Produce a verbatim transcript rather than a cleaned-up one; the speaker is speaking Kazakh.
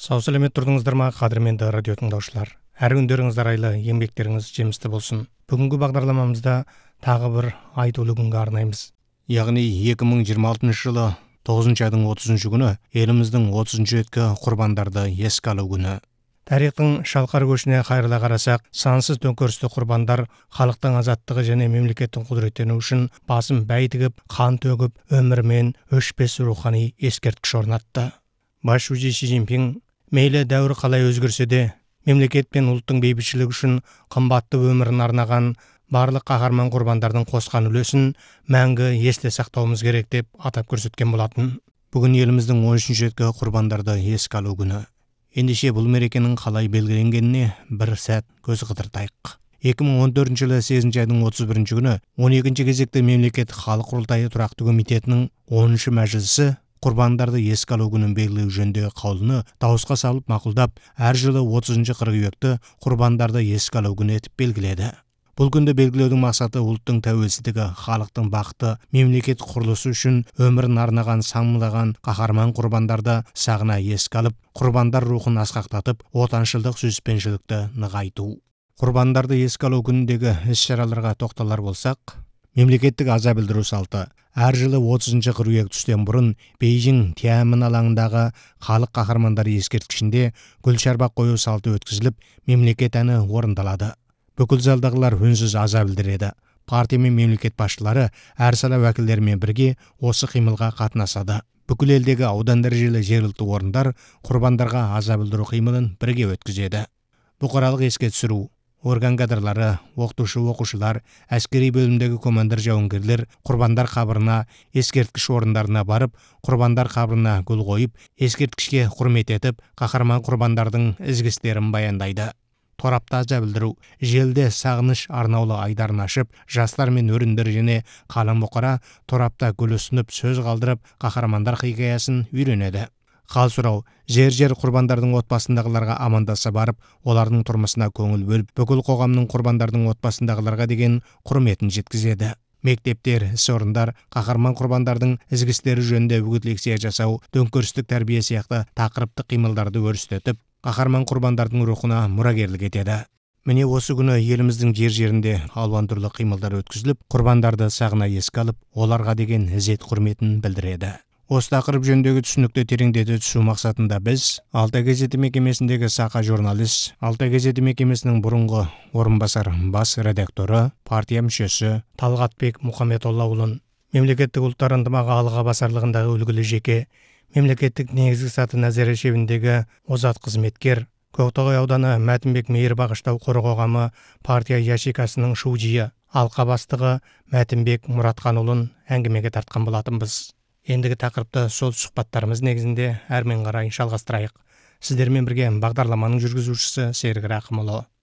Сау сәлемет тұрдыңыздар ма, қадірменді радио тыңдаушылар. Әр күндеріңіз арайлы, еңбектеріңіз жемісті болсын. Бүгінгі бағдарламамызда тағы бір айтулы күнге арнаймыз. Яғни екі мың жиырма алтыншы жылы тоғызыншы айдың отызыншы күні еліміздің отызыншы еткі құрбандарды еске алу күні. Тарихтың шалқар көшіне қайырыла қарасақ, сансыз төңкерісті құрбандар халықтың азаттығы және мемлекеттің құдыреттену үшін басын бәй тігіп, қан төгіп, өмірмен өшпес рухани ескерткіш орнатты. Бас жүлде Си Цзиньпин мейлі дәуір қалай өзгерсе де, мемлекет пен ұлттың бейбітшілігі үшін қымбатты өмірін арнаған барлық қаһарман құрбандардың қосқан үлесін мәңгі есте сақтауымыз керек деп атап көрсеткен болатын. Бүгін еліміздің он үшінші еткі құрбандарды еске алу күні. Ендеше бұл мерекенің қалай белгіленгеніне бір сәт көз қыдыртайық. екі мың он төртінші жылы сегізінші айдың отыз бірінші күні он екінші кезекті мемлекет халық құрылтайы тұрақты комитетінің оныншы мәжілісі құрбандарды еске алу күнін белгілеу жөніндегі қаулыны дауысқа салып мақұлдап, әр жылы отызыншы қыркүйекті құрбандарды еске алу күні етіп белгіледі. Бұл күнді белгілеудің мақсаты ұлттың тәуелсіздігі, халықтың бақыты, мемлекет құрылысы үшін өмірін арнаған саңмылаған қаһарман құрбандарды сағына еске алып, құрбандар рухын асқақтатып, отаншылдық сүйіспеншілікті нығайту. Құрбандарды еске алу күніндегі іс-шараларға тоқталар болсақ, мемлекеттік аза білдіру салты. Әр жылы отызыншы қыркүйек түстен бұрын Бейжің Тяньаньмин алаңындағы халық қаһармандары ескерткішінде гүл шарбақ қою салты өткізіліп, мемлекет әні орындалады. Бүкіл залдағылар үнсіз аза білдіреді. Партия мен мемлекет басшылары әр сала уәкілдерімен бірге осы қимылға қатынасады. Бүкіл елдегі аудан дәрежелі жергілікті орындар құрбандарға аза білдіру қимылын бірге өткізеді. Бұқаралық еске түсіру. Орган кадрлары, оқытушы оқушылар, әскери бөлімдегі командар жауынгерлер құрбандар қабырына, ескерткіш орындарына барып, құрбандар қабырына гүл қойып, ескерткішке құрмет етіп, қаһарман құрбандардың ізгі істерін баяндайды. Торапта аза білдіру, желде сағыныш арнаулы айдарын ашып, жастар мен өріндер және қалың бұқара торапта гүл ұсынып, сөз қалдырып, қаһармандар хикаясын үйренеді. Хал сұрау, жер-жер құрбандардың отбасындағыларға амандаса барып, олардың тұрмысына көңіл бөліп, бүкіл қоғамның құрбандардың отбасындағыларға деген құрметін жеткізеді. Мектептер, іс орындар, қаһарман құрбандардың ізгі істері жөнінде үгіт лекция жасау, төңкерістік тәрбие сияқты тақырыптық қимылдарды өрістетіп, қаһарман құрбандардың рухына мұрагерлік етеді. Міне осы күні еліміздің жер-жерінде алуан түрлі қимылдар өткізіліп, құрбандарды сағына еске алып, оларға деген ізет құрметін білдіреді. Осы тақырып жөніндегі түсінікті тереңдете түсу мақсатында біз Алтай газеті мекемесіндегі сақа журналист, Алтай газеті мекемесінің бұрынғы орынбасар бас редакторы, партия мүшесі Талғатбек Мұхамедоллаұлын, мемлекеттік ұлттар ынтымағы алға басарлығындағы үлгілі жеке, мемлекеттік негізгі саты Назира шебіндегі озат қызметкер, Көктоғай ауданы Мәтінбек мейір бағыштау қоры қоғамы партия яшикасының шудиі, алқа бастығы Мәтінбек Мұратханұлын әңгімеге тартқан болатынбыз. Ендігі тақырыпты сол сұхбаттарымыз негізінде әрмен қарай жалғастырайық. Сіздермен бірге бағдарламаның жүргізушісі Серік Рақымұлы.